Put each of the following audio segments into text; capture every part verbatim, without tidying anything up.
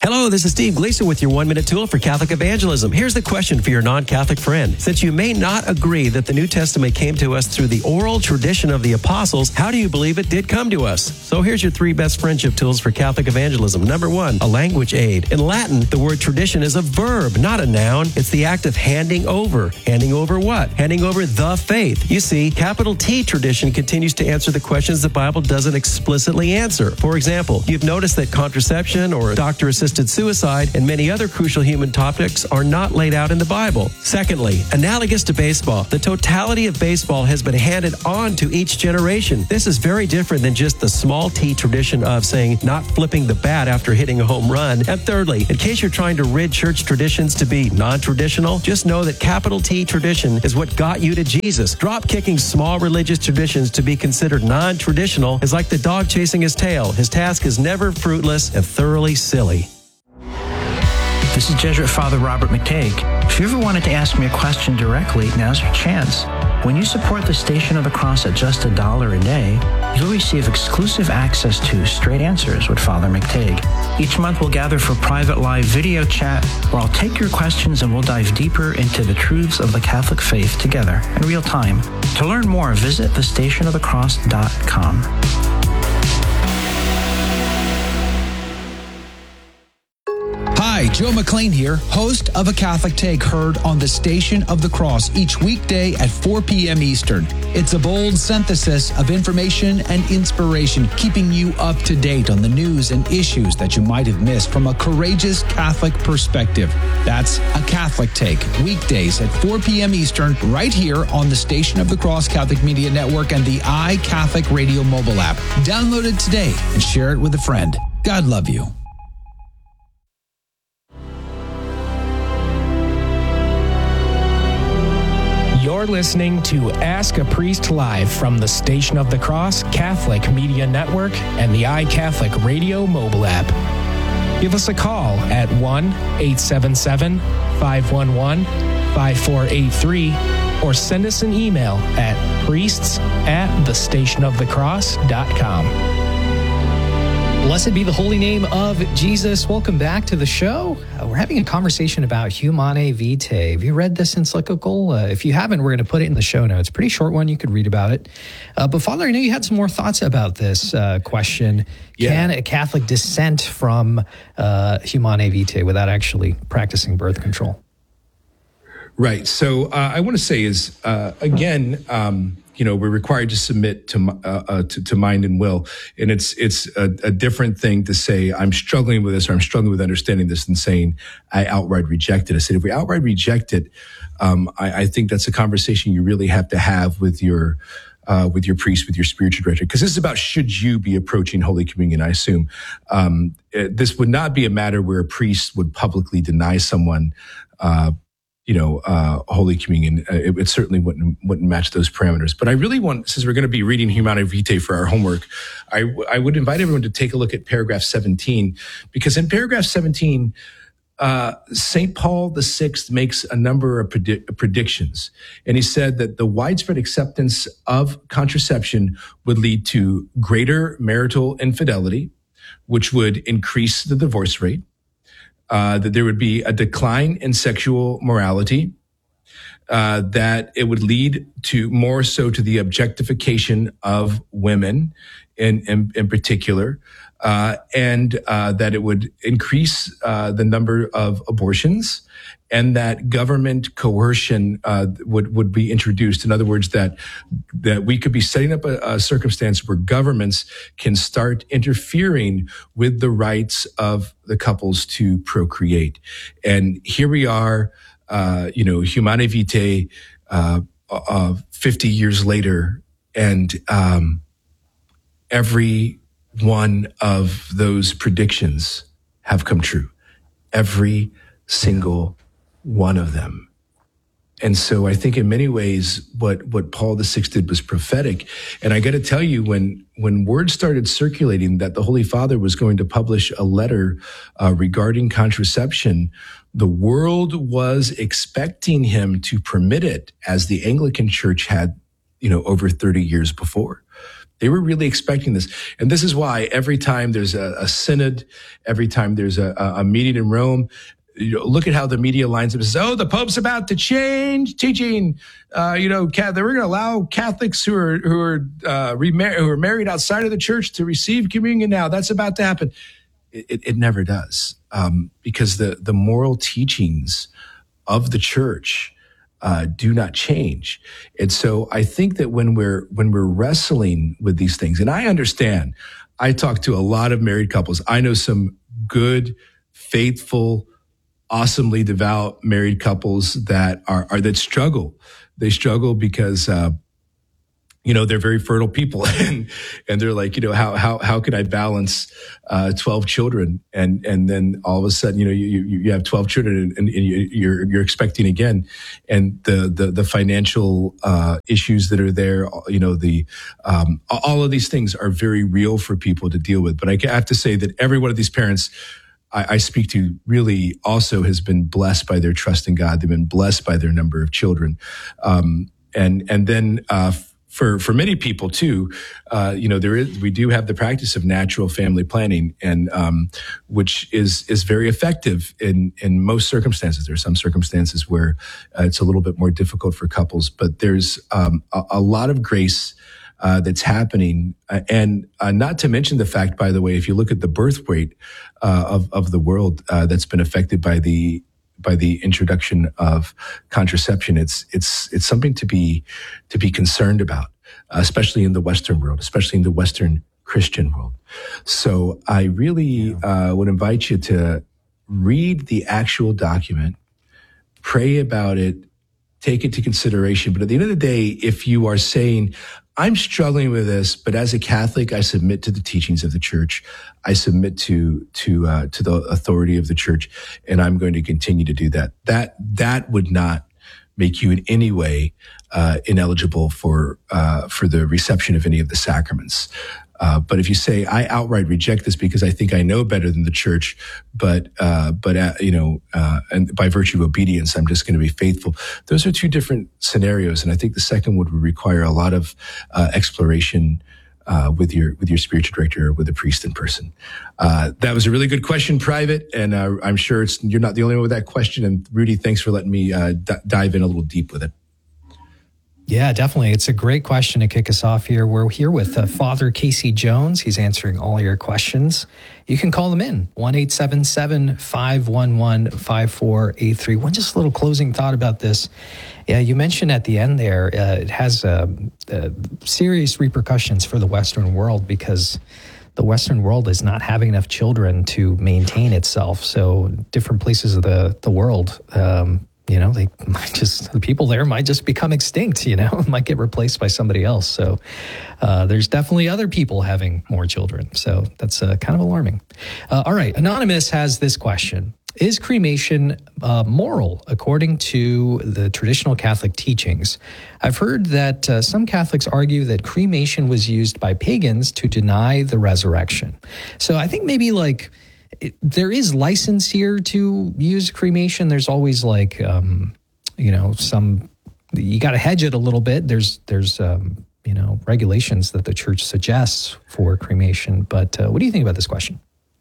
Hello, this is Steve Gleason with your one-minute tool for Catholic evangelism. Here's the question for your non-Catholic friend. Since you may not agree that the New Testament came to us through the oral tradition of the apostles, how do you believe it did come to us? So here's your three best friendship tools for Catholic evangelism. Number one, a language aid. In Latin, the word tradition is a verb, not a noun. It's the act of handing over. Handing over what? Handing over the faith. You see, capital T tradition continues to answer the questions the Bible doesn't explicitly answer. For example, you've noticed that contraception or doctor-assisted suicide and many other crucial human topics are not laid out in the Bible. Secondly, analogous to baseball, the totality of baseball has been handed on to each generation. This is very different than just the small T tradition of saying not flipping the bat after hitting a home run. And thirdly, in case you're trying to rid church traditions to be non-traditional, just know that capital T tradition is what got you to Jesus. Drop kicking small religious traditions to be considered non-traditional is like the dog chasing his tail. His task is never fruitless and thoroughly silly. This is Jesuit Father Robert McTague. If you ever wanted to ask me a question directly, now's your chance. When you support the Station of the Cross at just a dollar a day, you'll receive exclusive access to Straight Answers with Father McTague. Each month we'll gather for private live video chat where I'll take your questions and we'll dive deeper into the truths of the Catholic faith together in real time. To learn more, visit the station of the cross dot com. Hi, Joe McLean here, host of A Catholic Take, heard on the Station of the Cross each weekday at four p.m. Eastern. It's a bold synthesis of information and inspiration, keeping you up to date on the news and issues that you might have missed from a courageous Catholic perspective. That's A Catholic Take, weekdays at four p.m. Eastern, right here on the Station of the Cross Catholic Media Network and the iCatholic Radio mobile app. Download it today and share it with a friend. God love you. You're listening to Ask a Priest Live from the Station of the Cross Catholic Media Network and the iCatholic Radio mobile app. Give us a call at one eight seven seven, five one one, five four eight three or send us an email at priests at the station of the cross dot com. Blessed be the holy name of Jesus. Welcome back to the show. Uh, we're having a conversation about Humanae Vitae. Have you read this encyclical? Uh, if you haven't, we're going to put it in the show notes. Pretty short one. You could read about it. Uh, but Father, I know you had some more thoughts about this uh, question. Yeah. Can a Catholic dissent from uh, Humanae Vitae without actually practicing birth control? Right. So uh, I want to say is, uh, again, um, you know, we're required to submit to, uh, uh, to, to mind and will. And it's, it's a, a different thing to say, I'm struggling with this or I'm struggling with understanding this than saying I outright reject it. I said, if we outright reject it, um, I, I think that's a conversation you really have to have with your, uh, with your priest, with your spiritual director. Cause this is about, should you be approaching Holy Communion? I assume, um, it, this would not be a matter where a priest would publicly deny someone, uh, you know, uh, Holy Communion. Uh, it, it certainly wouldn't wouldn't match those parameters. But I really want, since we're going to be reading Humanae Vitae for our homework, I, I would invite everyone to take a look at paragraph seventeen, because in paragraph seventeen, uh, Saint Paul the Sixth makes a number of predi- predictions. And he said that the widespread acceptance of contraception would lead to greater marital infidelity, which would increase the divorce rate. Uh, that there would be a decline in sexual morality, uh, that it would lead to more so to the objectification of women in, in, in particular, uh, and uh, that it would increase uh, the number of abortions, and that government coercion uh, would would be introduced. In other words, that that we could be setting up a, a circumstance where governments can start interfering with the rights of the couples to procreate. And here we are, uh, you know, Humanae Vitae, uh, uh, fifty years later, and um, every one of those predictions have come true. Every single one of them. And so I think in many ways, what, what Paul the Sixth did was prophetic. And I got to tell you, when, when word started circulating that the Holy Father was going to publish a letter uh, regarding contraception, the world was expecting him to permit it, as the Anglican Church had, you know, over thirty years before. They were really expecting this. And this is why every time there's a, a synod, every time there's a, a meeting in Rome, you know, look at how the media lines up and says, oh, the Pope's about to change teaching. Uh, you know, we're going to allow Catholics who are who are uh, remar- who are married outside of the church to receive communion now. That's about to happen. It, it, it never does, um, because the the moral teachings of the church uh, do not change. And so I think that when we're when we're wrestling with these things, and I understand, I talk to a lot of married couples. I know some good, faithful, awesomely devout married couples that are, are that struggle. They struggle because, uh, you know, they're very fertile people, and and they're like, you know, how how how can I balance uh, twelve children, and and then all of a sudden, you know, you you, you have twelve children, and, and you're you're expecting again, and the the the financial uh, issues that are there, you know, the um, all of these things are very real for people to deal with. But I have to say that every one of these parents I speak to really also has been blessed by their trust in God. They've been blessed by their number of children. Um, and, and then, uh, for, for many people too, uh, you know, there is, we do have the practice of natural family planning, and, um, which is, is very effective in, in most circumstances. There are some circumstances where uh, it's a little bit more difficult for couples, but there's, um, a, a lot of grace Uh, that's happening. Uh, and uh, not to mention the fact, by the way, if you look at the birth rate uh, of, of the world uh, that's been affected by the by the introduction of contraception, it's it's it's something to be to be concerned about, uh, especially in the Western world, especially in the Western Christian world. So I really yeah. uh, would invite you to read the actual document, pray about it, take it to consideration. But at the end of the day, if you are saying, I'm struggling with this, but as a Catholic, I submit to the teachings of the church. I submit to to uh, to the authority of the church, and I'm going to continue to do that. That that would not make you in any way uh, ineligible for uh, for the reception of any of the sacraments. Uh, but if you say, I outright reject this because I think I know better than the church, but, uh, but, uh, you know, uh, and by virtue of obedience, I'm just going to be faithful. Those are two different scenarios. And I think the second would require a lot of, uh, exploration, uh, with your, with your spiritual director or with a priest in person. Uh, that was a really good question, Private. And, uh, I'm sure it's, you're not the only one with that question. And Rudy, thanks for letting me, uh, d- dive in a little deep with it. Yeah, definitely. It's a great question to kick us off here. We're here with uh, Father Casey Jones. He's answering all your questions. You can call them in, one eight seven seven, five one one, five four eight three. One just little closing thought about this. Yeah, you mentioned at the end there, uh, it has uh, uh, serious repercussions for the Western world, because the Western world is not having enough children to maintain itself. So different places of the, the world, um, you know, they might just, the people there might just become extinct, you know, might get replaced by somebody else. So uh, there's definitely other people having more children. So that's uh, kind of alarming. Uh, all right. Anonymous has this question. Is cremation uh, moral according to the traditional Catholic teachings? I've heard that uh, some Catholics argue that cremation was used by pagans to deny the resurrection. So I think maybe like, It, there is license here to use cremation. There's always like, um, you know, some, you got to hedge it a little bit. There's, there's, um, you know, regulations that the church suggests for cremation. But uh, what do you think about this question?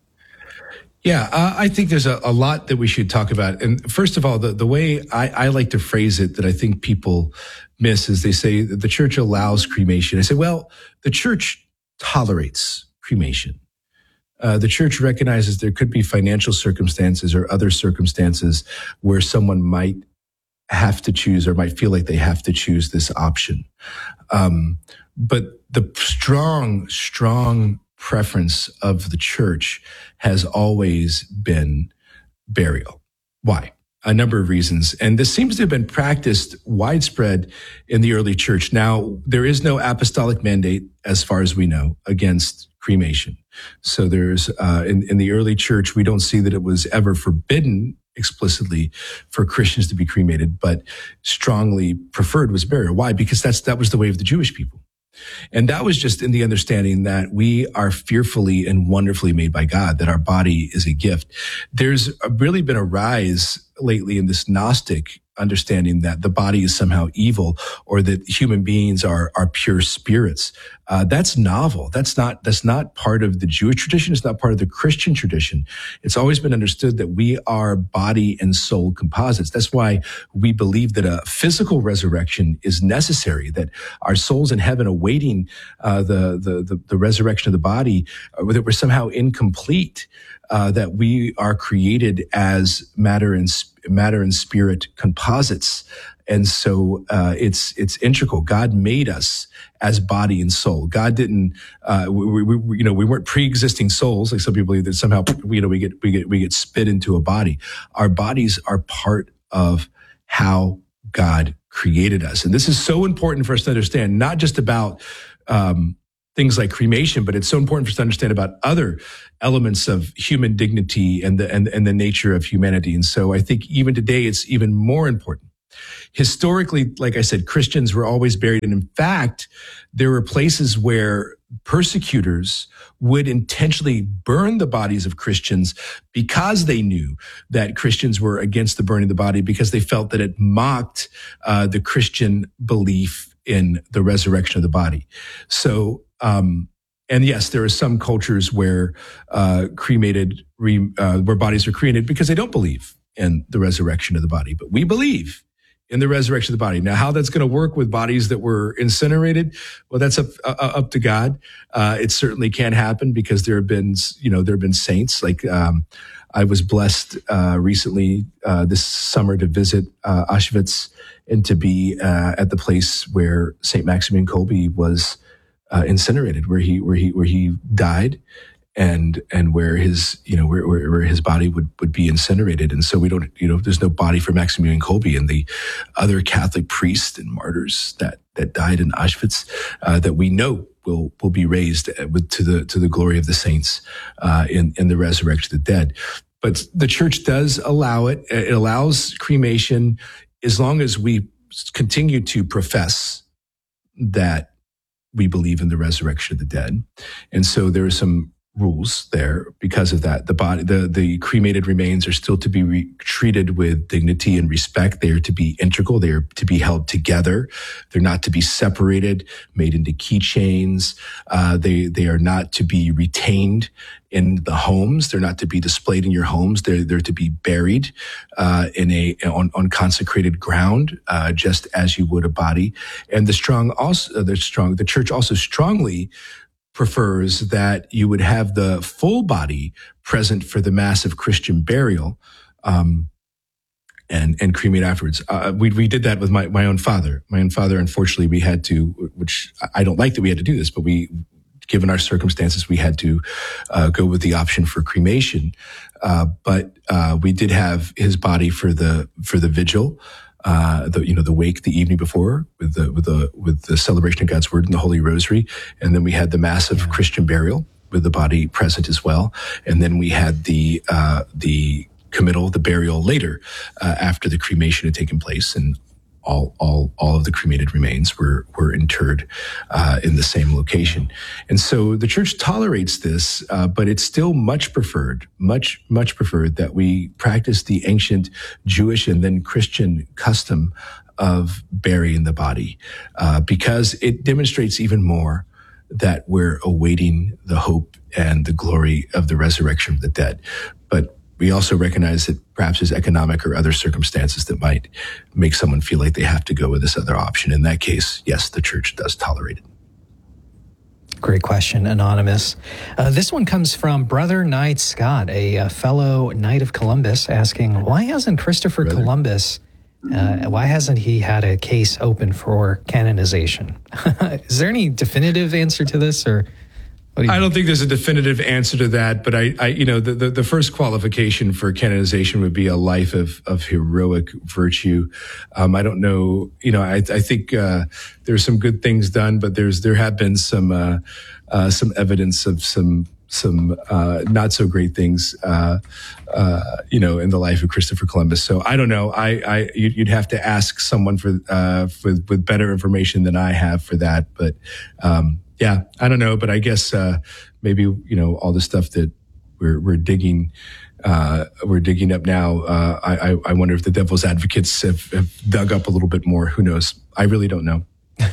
Yeah, uh, I think there's a, a lot that we should talk about. And first of all, the, the way I, I like to phrase it that I think people miss is they say that the church allows cremation. I say, well, the church tolerates cremation. Uh, the church recognizes there could be financial circumstances or other circumstances where someone might have to choose or might feel like they have to choose this option. Um, but the strong, strong preference of the church has always been burial. Why? A number of reasons. And this seems to have been practiced widespread in the early church. Now, there is no apostolic mandate, as far as we know, against cremation. So there's, uh, in, in the early church, we don't see that it was ever forbidden explicitly for Christians to be cremated, but strongly preferred was burial. Why? Because that's, that was the way of the Jewish people. And that was just in the understanding that we are fearfully and wonderfully made by God, that our body is a gift. There's really been a rise lately in this Gnostic understanding that the body is somehow evil or that human beings are are pure spirits. Uh, that's novel. That's not that's not part of the Jewish tradition. It's not part of the Christian tradition. It's always been understood that we are body and soul composites. That's why we believe that a physical resurrection is necessary. That our souls in heaven awaiting uh, the, the the the resurrection of the body, uh, that we're somehow incomplete. Uh, that we are created as matter and matter and spirit composites, and so uh, it's it's integral. God made us as body and soul. God didn't, uh, we, we, you know, we weren't pre-existing souls like some people believe that somehow you know we get we get we get spit into a body. Our bodies are part of how God created us, and this is so important for us to understand. Not just about um, things like cremation, but it's so important for us to understand about other elements of human dignity and the and, and the nature of humanity. And so I think even today it's even more important. Historically, like I said, Christians were always buried. And in fact, there were places where persecutors would intentionally burn the bodies of Christians because they knew that Christians were against the burning of the body, because they felt that it mocked uh, the Christian belief in the resurrection of the body. So, um, and yes, there are some cultures where uh, cremated, re, uh, where bodies are cremated because they don't believe in the resurrection of the body. But we believe in the resurrection of the body. Now, how that's going to work with bodies that were incinerated, well, that's up uh, up to God. Uh, it certainly can happen because there have been, you know, there have been saints. Like um, I was blessed uh, recently uh, this summer to visit uh, Auschwitz and to be uh, at the place where Saint Maximilian Kolbe was uh, incinerated, where he where he where he died. And, and where his, you know, where, where, where his body would, would be incinerated. And so we don't, you know, there's no body for Maximilian Kolbe and the other Catholic priests and martyrs that, that died in Auschwitz, uh, that we know will, will be raised with, to the, to the glory of the saints, uh, in, in the resurrection of the dead. But the church does allow it. It allows cremation as long as we continue to profess that we believe in the resurrection of the dead. And so there are some rules there because of that. The body, the, the cremated remains are still to be re- treated with dignity and respect. They are to be integral. They are to be held together. They're not to be separated, made into keychains. Uh, they, they are not to be retained in the homes. They're not to be displayed in your homes. They're, they're to be buried, uh, in a, on, on consecrated ground, uh, just as you would a body. And the strong also, the strong, the church also strongly prefers that you would have the full body present for the massive Christian burial, um, and, and cremate afterwards. Uh, we, we did that with my, my own father. My own father, unfortunately, we had to, which I don't like that we had to do this, but we, given our circumstances, we had to, uh, go with the option for cremation. Uh, but, uh, we did have his body for the, for the vigil. Uh, the, you know, the wake the evening before with the, with the, with the celebration of God's word and the Holy Rosary. And then we had the massive yeah. Christian burial with the body present as well. And then we had the, uh, the committal, the burial later, uh, after the cremation had taken place. And all, all, all of the cremated remains were, were interred, uh, in the same location. And so the church tolerates this, uh, but it's still much preferred, much, much preferred that we practice the ancient Jewish and then Christian custom of burying the body, uh, because it demonstrates even more that we're awaiting the hope and the glory of the resurrection of the dead. But we also recognize that perhaps there's economic or other circumstances that might make someone feel like they have to go with this other option. In that case, yes, the church does tolerate it. Great question, Anonymous. Uh, this one comes from Brother Knight Scott, a, a fellow Knight of Columbus, asking, why hasn't Christopher Brother. Columbus, uh, why hasn't he had a case open for canonization? Is there any definitive answer to this, or... Do I don't think there's a definitive answer to that, but I, I you know, the, the, the first qualification for canonization would be a life of, of heroic virtue. Um, I don't know, you know, I, I think, uh, there's some good things done, but there's, there have been some, uh, uh, some evidence of some, some, uh, not so great things, uh, uh, you know, in the life of Christopher Columbus. So I don't know. I, I, you'd have to ask someone for, uh, with, with better information than I have for that. But, um, yeah, I don't know, but I guess uh, maybe, you know, all the stuff that we're we're digging uh, we're digging up now. Uh, I I wonder if the devil's advocates have, have dug up a little bit more. Who knows? I really don't know.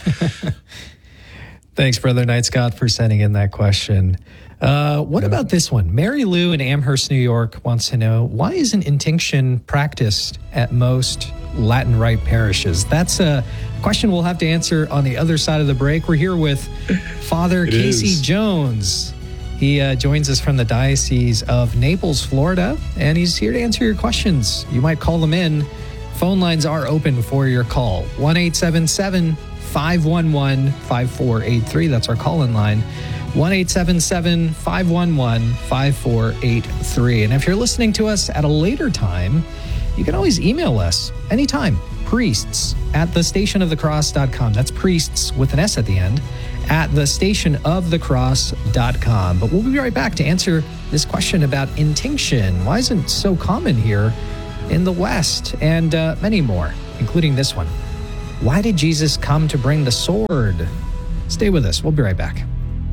Thanks, Brother Knight Scott, for sending in that question. Uh, what about this one? Mary Lou in Amherst, New York wants to know, why isn't intinction practiced at most Latin Rite parishes? That's a question we'll have to answer on the other side of the break. We're here with Father It Casey is. Jones. He uh, joins us from the Diocese of Naples, Florida, and he's here to answer your questions. You might call them in. Phone lines are open for your call. one eight seven seven, five one one, five four eight three. That's our call-in line. one eight seven seven, five one one, five four eight three. And if you're listening to us at a later time, you can always email us anytime. Priests at the station of the cross dot com. That's priests with an S at the end at the station of the cross dot com. But we'll be right back to answer this question about intinction. Why isn't it so common here in the West? And uh, many more, including this one. Why did Jesus come to bring the sword? Stay with us. We'll be right back.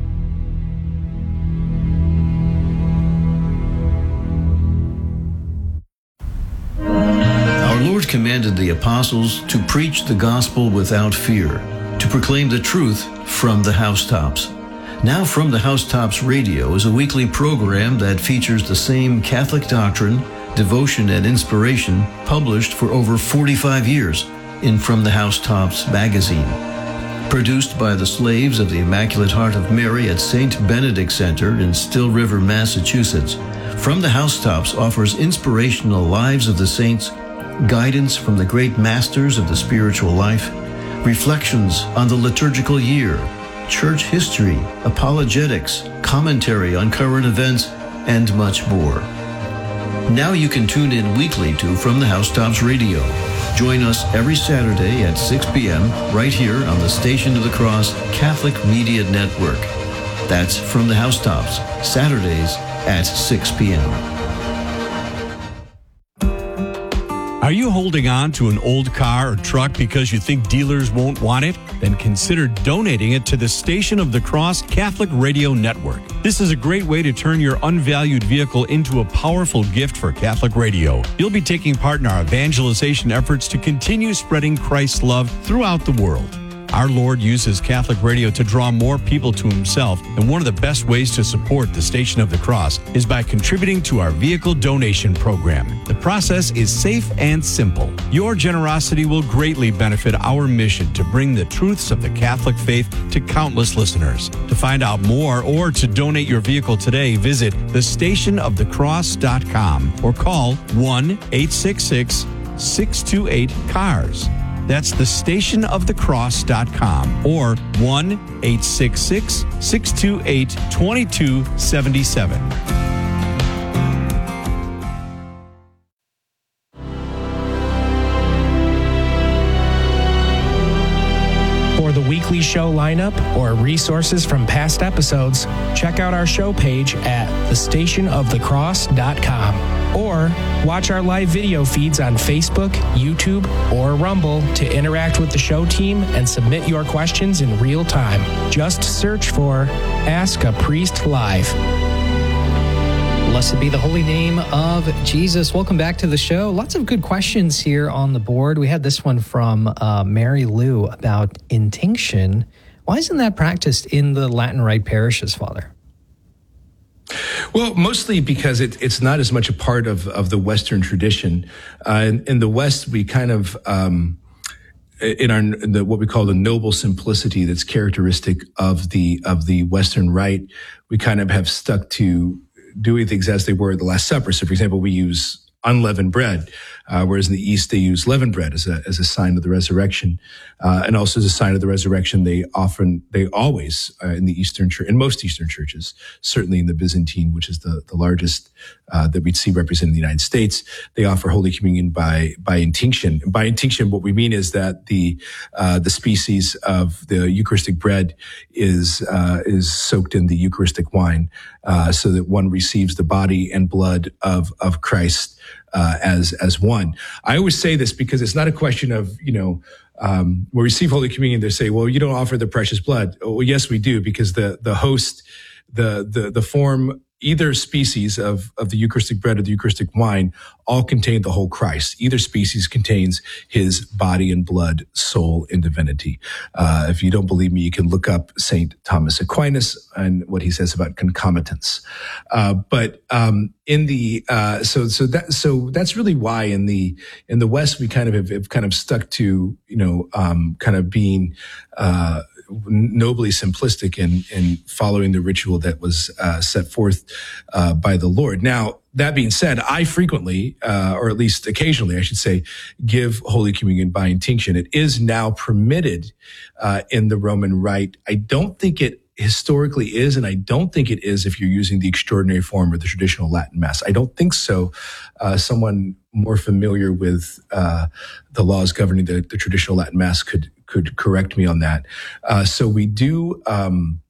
Our Lord commanded the apostles to preach the gospel without fear, to proclaim the truth from the housetops. Now From the Housetops Radio is a weekly program that features the same Catholic doctrine, devotion, and inspiration published for over forty-five years in From the Housetops magazine. Produced by the Slaves of the Immaculate Heart of Mary at Saint Benedict Center in Still River, Massachusetts, From the Housetops offers inspirational lives of the saints, guidance from the great masters of the spiritual life, reflections on the liturgical year, church history, apologetics, commentary on current events, and much more. Now you can tune in weekly to From the Housetops Radio. Join us every Saturday at six p.m. right here on the Station of the Cross Catholic Media Network. That's From the Housetops, Saturdays at six p.m. Are you holding on to an old car or truck because you think dealers won't want it? Then consider donating it to the Station of the Cross Catholic Radio Network. This is a great way to turn your unvalued vehicle into a powerful gift for Catholic radio. You'll be taking part in our evangelization efforts to continue spreading Christ's love throughout the world. Our Lord uses Catholic radio to draw more people to himself, and one of the best ways to support the Station of the Cross is by contributing to our vehicle donation program. The process is safe and simple. Your generosity will greatly benefit our mission to bring the truths of the Catholic faith to countless listeners. To find out more or to donate your vehicle today, visit the station of the cross dot com or call one eight six six, six two eight, C A R S. That's the station of the cross dot com or one eight six six, six two eight, two two seven seven. For the weekly show lineup or resources from past episodes, check out our show page at the station of the cross dot com or watch our live video feeds on Facebook, YouTube, or Rumble to interact with the show team and submit your questions in real time. Just search for Ask a Priest Live. Blessed be the holy name of Jesus. Welcome back to the show. Lots of good questions here on the board. We had this one from uh, Mary Lou about intinction. Why isn't that practiced in the Latin Rite parishes, Father? Well, mostly because it, it's not as much a part of, of the Western tradition. Uh, in, in the West, we kind of, um, in our in the, what we call the noble simplicity that's characteristic of the of the Western Rite, we kind of have stuck to doing things as they were at the Last Supper. So, for example, we use unleavened bread, uh, whereas in the East they use leavened bread as a as a sign of the resurrection, uh, and also as a sign of the resurrection. They often, they always uh, in the Eastern church, in most Eastern churches, certainly in the Byzantine, which is the the largest uh, that we'd see represented in the United States, they offer Holy Communion by by intinction. By intinction, what we mean is that the uh, the species of the Eucharistic bread is uh, is soaked in the Eucharistic wine, uh, so that one receives the body and blood of of Christ Uh, as as one. I always say this because it's not a question of, you know, um, we receive Holy Communion, they say, well, you don't offer the precious blood. Oh, well, yes, we do, because the the host, the the the form either species of, of the Eucharistic bread or the Eucharistic wine all contain the whole Christ. Either species contains his body and blood, soul, and divinity. Uh, if you don't believe me, you can look up Saint Thomas Aquinas and what he says about concomitance. Uh, but um, in the uh, so so that so that's really why in the in the West we kind of have, have kind of stuck to you know um, kind of being Uh, nobly simplistic in, in following the ritual that was uh, set forth uh, by the Lord. Now, that being said, I frequently, uh, or at least occasionally, I should say, give Holy Communion by intinction. It is now permitted uh, in the Roman Rite. I don't think it historically is, and I don't think it is if you're using the extraordinary form or the traditional Latin Mass. I don't think so. Uh, someone more familiar with uh, the laws governing the, the traditional Latin Mass could could correct me on that. Uh, so we do, um,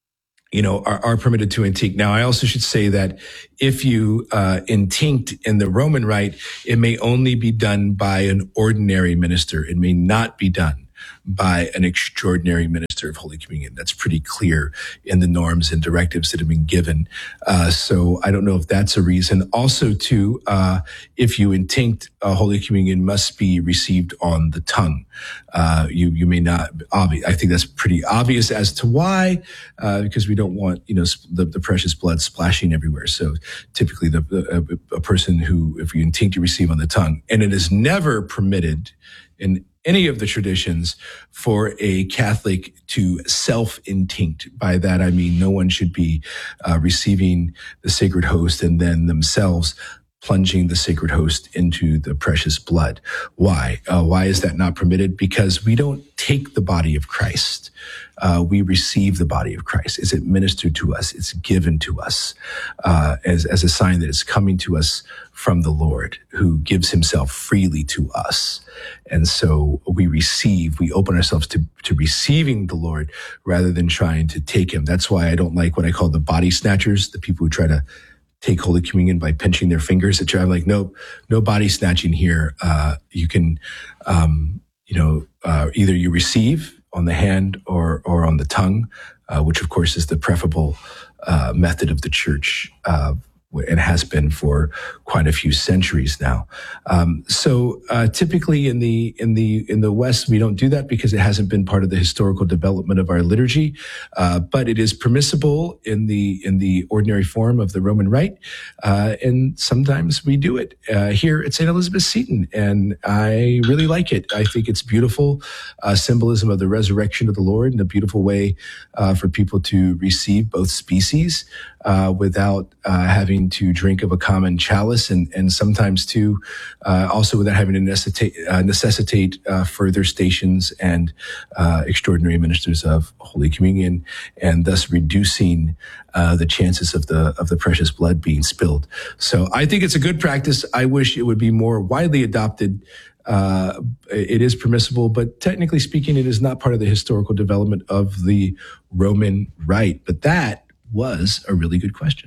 you know, are, are permitted to intinct. Now, I also should say that if you uh, intinct in the Roman Rite, it may only be done by an ordinary minister. It may not be done by an extraordinary minister of Holy Communion. That's pretty clear in the norms and directives that have been given. Uh, so I don't know if that's a reason. Also, too, uh, if you intinct, uh, Holy Communion must be received on the tongue. Uh, you you may not. Obvi- I think that's pretty obvious as to why, uh, because we don't want you know the, the precious blood splashing everywhere. So typically, the, the a, a person who, if you intinct, you receive on the tongue, and it is never permitted in any of the traditions for a Catholic to self-intinct. By that, I mean no one should be uh, receiving the sacred host and then themselves plunging the sacred host into the precious blood. Why? Uh, why is that not permitted? Because we don't take the body of Christ. Uh, we receive the body of Christ. It's administered to us. It's given to us uh, as, as a sign that it's coming to us from the Lord, who gives himself freely to us. And so we receive, we open ourselves to, to receiving the Lord rather than trying to take him. That's why I don't like what I call the body snatchers, the people who try to take Holy Communion by pinching their fingers. I'm like, no, no body snatching here. Uh, you can, um, you know, uh, either you receive on the hand or, or on the tongue, uh, which of course is the preferable, uh, method of the church, uh, and has been for quite a few centuries now. Um, so uh, typically in the in the in the West, we don't do that because it hasn't been part of the historical development of our liturgy. Uh, but it is permissible in the in the ordinary form of the Roman Rite, uh, and sometimes we do it uh, here at Saint Elizabeth Seton, and I really like it. I think it's beautiful uh, symbolism of the resurrection of the Lord, and a beautiful way uh, for people to receive both species uh, without uh, having to drink of a common chalice, and, and sometimes too, uh, also without having to necessitate, uh, necessitate uh, further stations and uh, extraordinary ministers of Holy Communion, and thus reducing uh, the chances of the of the precious blood being spilled. So I think it's a good practice. I wish it would be more widely adopted. Uh, it is permissible, but technically speaking, it is not part of the historical development of the Roman Rite. But that was a really good question.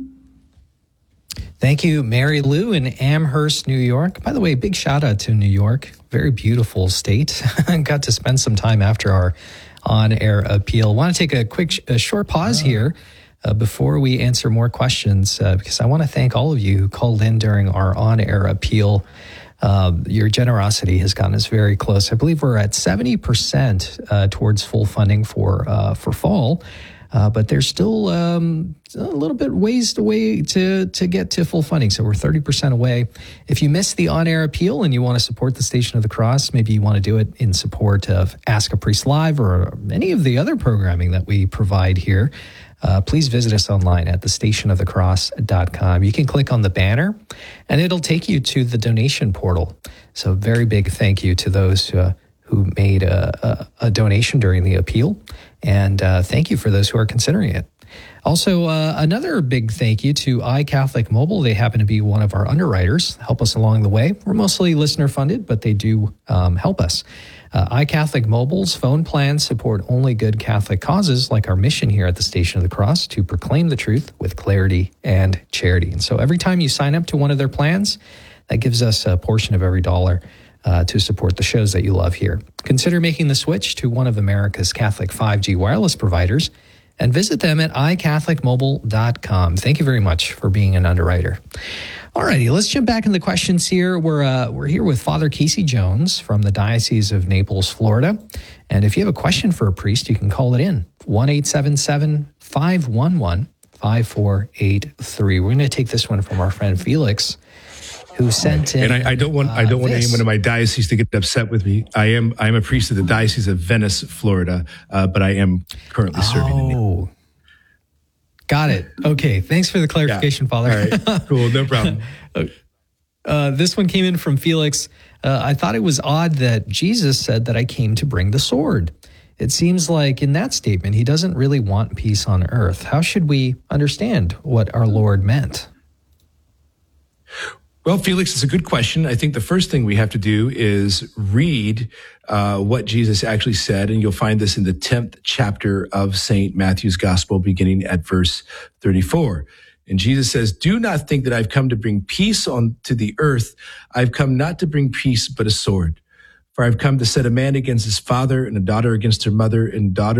Thank you, Mary Lou in Amherst, New York. By the way, big shout out to New York. Very beautiful state. Got to spend some time after our on-air appeal. Want to take a quick, a short pause here uh, before we answer more questions, uh, because I want to thank all of you who called in during our on-air appeal. Uh, your generosity has gotten us very close. I believe we're at seventy percent uh, towards full funding for uh, for fall. Uh, but there's still um, a little bit ways away to, to get to full funding. So we're thirty percent away. If you missed the on-air appeal and you want to support the Station of the Cross, maybe you want to do it in support of Ask a Priest Live or any of the other programming that we provide here, uh, please visit us online at the station of the cross dot com. You can click on the banner and it'll take you to the donation portal. So very big thank you to those uh, who made a, a, a donation during the appeal. And uh, thank you for those who are considering it. Also, uh, another big thank you to iCatholic Mobile. They happen to be one of our underwriters, help us along the way. We're mostly listener funded, but they do um, help us. Uh, iCatholic Mobile's phone plans support only good Catholic causes, like our mission here at the Station of the Cross, to proclaim the truth with clarity and charity. And so every time you sign up to one of their plans, that gives us a portion of every dollar Uh, to support the shows that you love here. Consider making the switch to one of America's Catholic five G wireless providers. and visit them at i catholic mobile dot com. Thank you very much for being an underwriter. All righty, let's jump back into the questions here. We're uh, we're here with Father Casey Jones from the Diocese of Naples, Florida. And if you have a question for a priest, you can call it in, one eight seven seven, five one one, five four eight three. We're going to take this one from our friend Felix, who sent in. And I, I don't want uh, I don't want this. anyone in my diocese to get upset with me. I am I am a priest of the Diocese of Venice, Florida, uh, but I am currently serving in the Oh, got it. Okay, thanks for the clarification, Yeah. Father. All right, cool, no problem. uh, this one came in from Felix. Uh, I thought it was odd that Jesus said that I came to bring the sword. It seems like in that statement, he doesn't really want peace on earth. How should we understand what our Lord meant? Well, Felix, it's a good question. I think the first thing we have to do is read uh, what Jesus actually said, and you'll find this in the tenth chapter of Saint Matthew's Gospel, beginning at verse thirty-four. And Jesus says, "Do not think that I've come to bring peace on to the earth. I've come not to bring peace, but a sword. For I've come to set a man against his father, and a daughter against her mother, and daughter